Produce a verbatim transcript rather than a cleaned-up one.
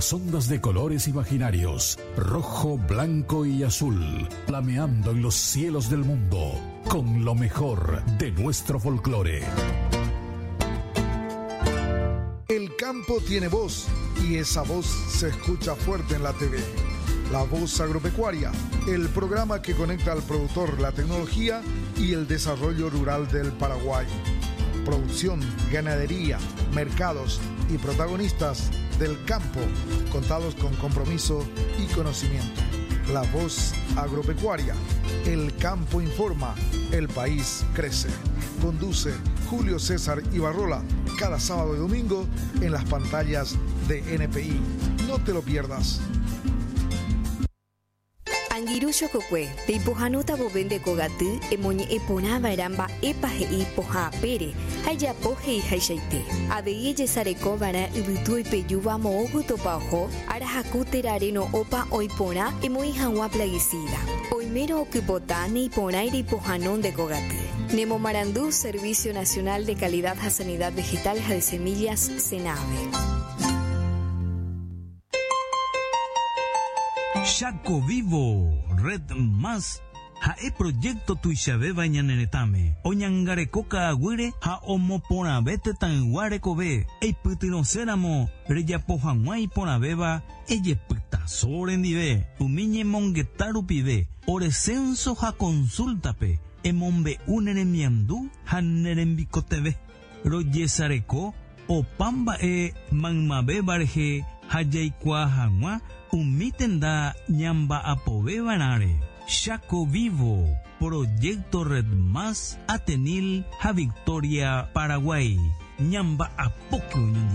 las ondas de colores imaginarios, rojo, blanco y azul, flameando en los cielos del mundo, con lo mejor de nuestro folclore. El campo tiene voz y esa voz se escucha fuerte en la T V. La Voz Agropecuaria, el programa que conecta al productor, la tecnología y el desarrollo rural del Paraguay. Producción, ganadería, mercados y protagonistas del campo, contados con compromiso y conocimiento. La Voz Agropecuaria, el campo informa, el país crece. Conduce Julio César Ibarrola cada sábado y domingo en las pantallas de N P I. No te lo pierdas. Angirusho kokwe, de ipohanota bobende kogatu, emoñe epona baramba epaje y poja pere, haya poje y haishaite. Adeye yesareko bara ubutu y peyuba moogu topajo, arajakute areno opa oipona, emoi hanwa plaguicida. Oimero okupota ne ipona y ipohanon de kogatu. Nemo Marandú, Servicio Nacional de Calidad a Sanidad Vegetal de Semillas, Senave. Chaco Vivo, Red Más, ha e proyecto tuishabe bañanenetame, oñangare coca aguire, ha omopona vete tan guarecobe, e putinoséramo, reyapojanguay pona beba, eye pita sorendive, umiñe monguetarupive, orecenso ha consultape, emombe uneremiandú, ha nerembicoteve, royesareco, o pamba e manmabe barje, ha yaikuajanwa, umitenda ñamba apove banare. Chaco Vivo, Proyecto Red Más, Atenil, a Victoria, Paraguay. Ñamba apoque